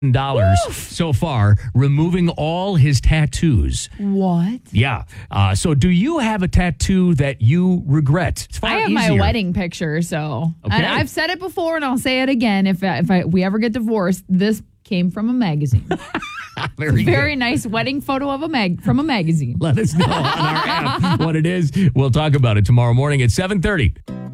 so far, removing all his tattoos. What? Yeah. So do you have a tattoo that you regret? It's far I have easier. my wedding picture, so Okay. and I've said it before, and I'll say it again. If we ever get divorced, this came from a magazine. Very nice wedding photo of from a magazine. Let us know on our app what it is. We'll talk about it tomorrow morning at 7:30.